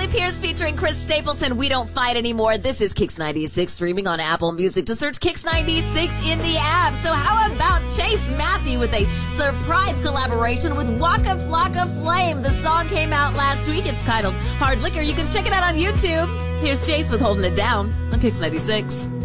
Britney Spears featuring Chris Stapleton, We Don't Fight Anymore. This is Kix 96, streaming on Apple Music. To search Kix 96 in the app. So how about Chase Matthew with a surprise collaboration with Waka Flocka Flame? The song came out last week. It's titled Hard Liquor. You can check it out on YouTube. Here's Chase with Holding It Down on Kix 96.